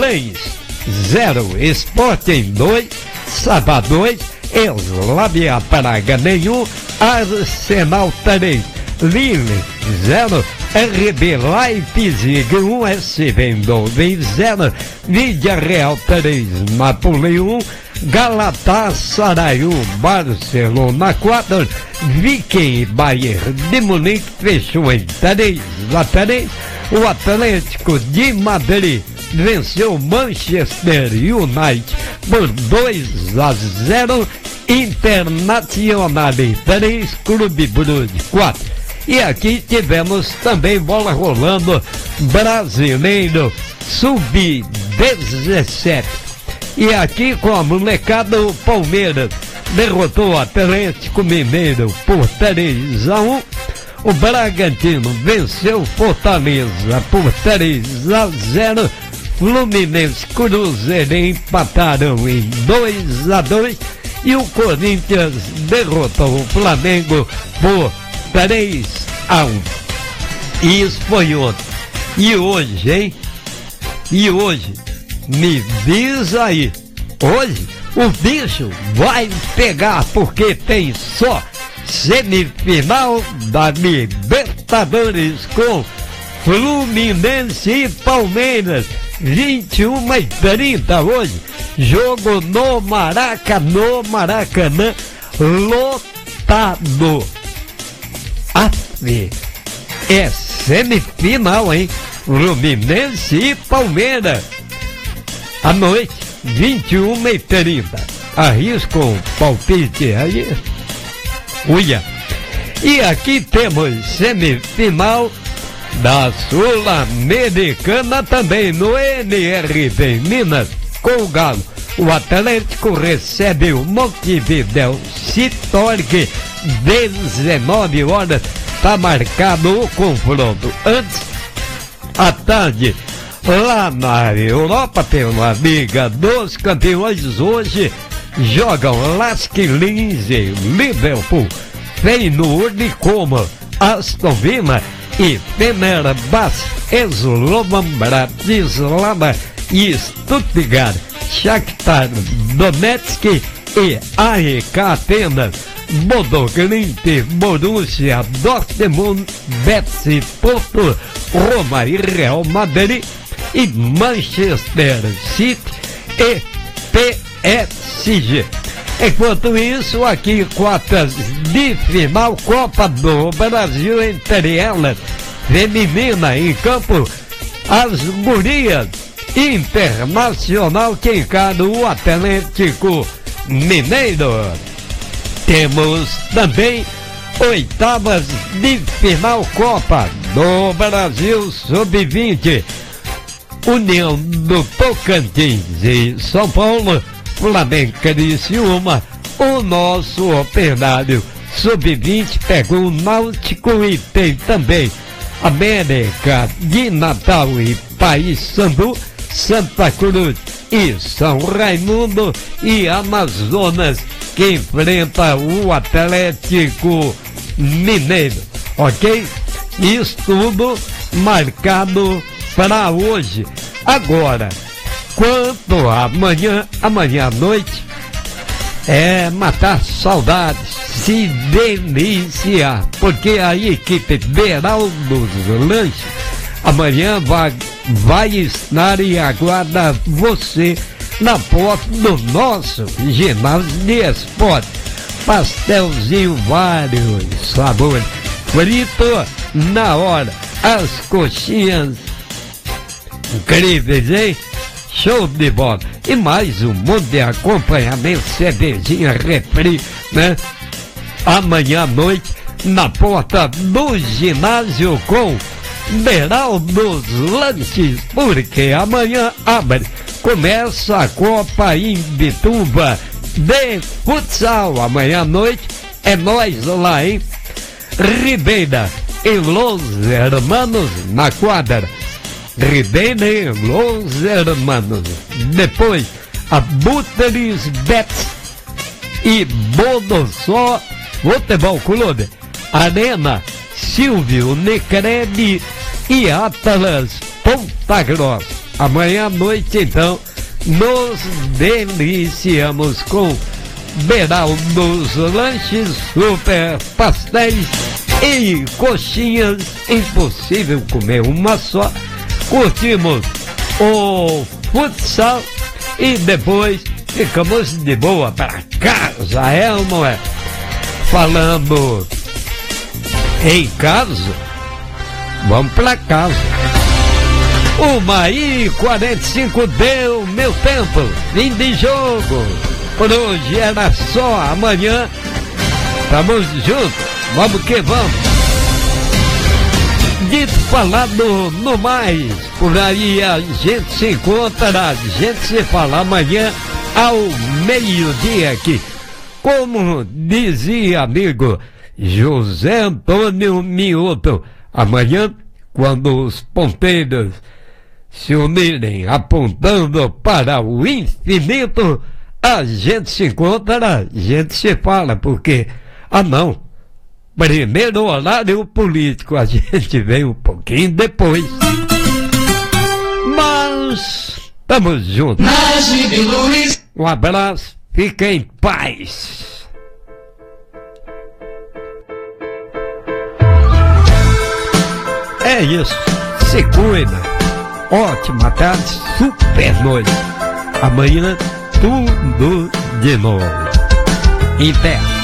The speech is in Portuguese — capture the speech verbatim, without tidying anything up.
três zero, Sporting dois, Sabá dois, Slavia Praga nenhum, Arsenal três, Lille zero, R B Leipzig um, S V Eindhoven zero, Villarreal três, Napoli um, Galatasaray um, Barcelona quatro, Viking Bayern de Munique fechou em três a três. O Atlético de Madrid venceu Manchester United por dois a zero, Internacional três, Clube Brugge quatro. E aqui tivemos também bola rolando brasileiro sub dezessete. E aqui com a molecada, o Palmeiras derrotou o Atlético Mineiro por três a um. O Bragantino venceu Fortaleza por três a zero. Fluminense e Cruzeiro empataram em dois a dois. E o Corinthians derrotou o Flamengo por três a um. E isso foi ontem. E hoje, hein? E hoje, me diz aí, hoje o bicho vai pegar, porque tem só semifinal da Libertadores com Fluminense e Palmeiras, vinte e uma e trinta hoje, jogo no Maraca, no Maracanã, lotado. Afe, é semifinal, hein? Fluminense e Palmeiras, à noite, vinte e uma e trinta. Arrisco um palpite aí. Uia. E aqui temos semifinal da Sul-Americana também no N R V Minas com o Galo. O Atlético recebe o Montevidéu Citorque, dezenove horas, está marcado o confronto. Antes, à tarde, lá na Europa, pela Liga dos Campeões, hoje jogam Lask Linz, Liverpool, Feyenoord, Como, Aston Villa e Fenerbahçe, Slovan Bratislava e Stuttgart, Shakhtar Donetsk e A E K Atenas, Bodo Glimt, Borussia Dortmund, Betis, Porto, Roma e Real Madrid e Manchester City e P S G. Enquanto isso, aqui quartas de final, Copa do Brasil, entre elas, feminina em campo, as gurias, Internacional que encara o Atlético Mineiro. Temos também oitavas de final, Copa do Brasil sub vinte, União do Tocantins e São Paulo, Flamengo e Criciúma. O nosso operário sub vinte pegou o Náutico e tem também América de Natal e Paysandu, Santa Cruz e São Raimundo e Amazonas que enfrenta o Atlético Mineiro, ok? Isso tudo marcado para hoje. Agora, quanto a amanhã, amanhã à noite, é matar saudades, se deliciar, porque a equipe Beraldos Lanches amanhã vai, vai estar e aguarda você na porta do nosso ginásio de esporte. Pastelzinho, vários sabores, frito na hora, as coxinhas incríveis, hein? Show de bola. E mais um monte de acompanhamento, cervejinha, refri, né? Amanhã à noite, na porta do ginásio com Beraldos Lanches, porque amanhã abre, começa a Copa Imbituba de futsal. Amanhã à noite é nós lá, hein? Ribeira e Los Hermanos na quadra. Ribeira e Los Hermanos. Depois, a Buteris Betis e Bodossó Futebol Clube, Arena Silvio Necredi e Atlas Ponta Grossa. Amanhã à noite, então, nos deliciamos com Beraldo's Lanches, super pastéis e coxinhas. Impossível comer uma só. Curtimos o futsal e depois ficamos de boa para casa, é ou não é? Falando em casa, vamos para casa. Uma e quarenta e cinco deu meu tempo, fim de jogo. Por hoje era só, amanhã estamos juntos, vamos que vamos. Dito falado no mais, por aí a gente se encontra, a gente se fala amanhã ao meio-dia aqui. Como dizia amigo José Antônio Mioto, amanhã, quando os ponteiros se unirem apontando para o infinito, a gente se encontra, a gente se fala, porque, ah não, primeiro horário político, a gente vem um pouquinho depois. Mas, estamos juntos. Um abraço, fiquem em paz. É isso, se cuida. Ótima tarde, super noite. Amanhã tudo de novo. Em pé.